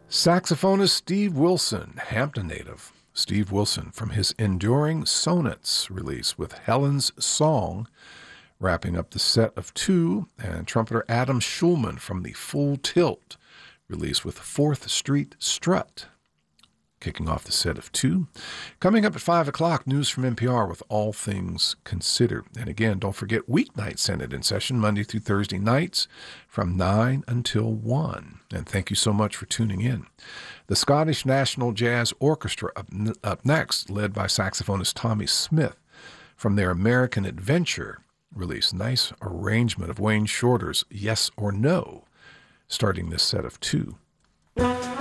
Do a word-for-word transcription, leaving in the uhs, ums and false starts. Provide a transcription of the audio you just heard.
Saxophonist Steve Wilson, Hampton native. Steve Wilson from his Enduring Sonnets release with Helen's Song, wrapping up the set of two, and trumpeter Adam Schulman from the Full Tilt release with Fourth Street Strut, kicking off the set of two. Coming up at five o'clock, news from N P R with All Things Considered. And again, don't forget Weeknight Senate in session Monday through Thursday nights from nine until one. And thank you so much for tuning in. The Scottish National Jazz Orchestra up, up next, led by saxophonist Tommy Smith from their American Adventure release. Nice arrangement of Wayne Shorter's Yes or No, starting this set of two.